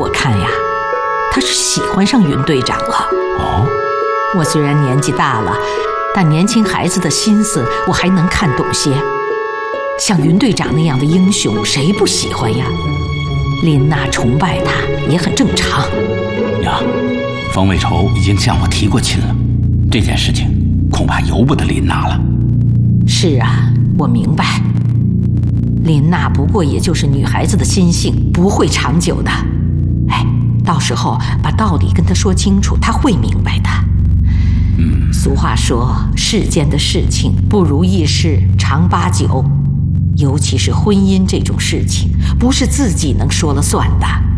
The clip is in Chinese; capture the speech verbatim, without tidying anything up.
我看呀，他是喜欢上云队长了。 哦， 我虽然年纪大了，但年轻孩子的心思我还能看懂些。像云队长那样的英雄，谁不喜欢呀？林娜崇拜他也很正常。 呀，方魏愁已经向我提过亲了，这件事情恐怕由不得林娜了。 是啊，我明白。林娜不过也就是女孩子的心性，不会长久的。哎，到时候把道理跟她说清楚，她会明白的。 嗯， 俗话说，世间的事情不如意事常八九，尤其是婚姻这种事情，不是自己能说了算的。